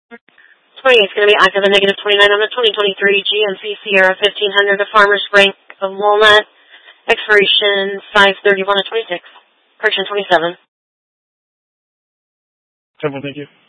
28 is going to be active and negative 29 on the 2023 GMC Sierra 1500, the Farmer's Bank of Walnut, expiration 5/31 of 26, correction 27. Simple, thank you.